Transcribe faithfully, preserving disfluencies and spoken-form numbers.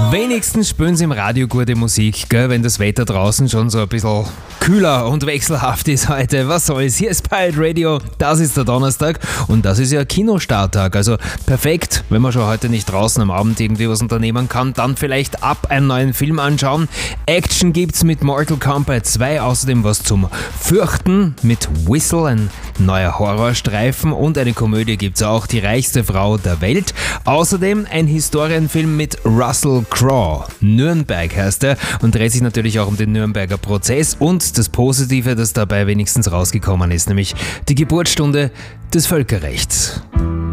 Wenigstens spielen sie im Radio gute Musik, gell, wenn das Wetter draußen schon so ein bisschen kühler und wechselhaft ist heute. Was soll's? Hier ist Pirate Radio, das ist der Donnerstag und das ist ja Kinostarttag. Also perfekt, wenn man schon heute nicht draußen am Abend irgendwie was unternehmen kann, dann vielleicht ab einen neuen Film anschauen. Action gibt's mit Mortal Kombat zwei, außerdem was zum Fürchten mit Whistle, ein neuer Horrorstreifen, und eine Komödie gibt's auch, Die reichste Frau der Welt. Außerdem ein Historienfilm mit Russell Crowe. Nürnberg heißt er und dreht sich natürlich auch um den Nürnberger Prozess und das Positive, das dabei wenigstens rausgekommen ist, nämlich die Geburtsstunde des Völkerrechts.